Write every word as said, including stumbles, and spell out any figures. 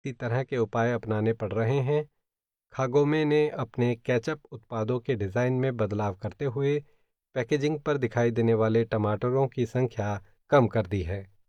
इसी तरह के उपाय अपनाने पड़ रहे हैं। खागोमे ने अपने केचप उत्पादों के डिज़ाइन में बदलाव करते हुए पैकेजिंग पर दिखाई देने वाले टमाटरों की संख्या कम कर दी है।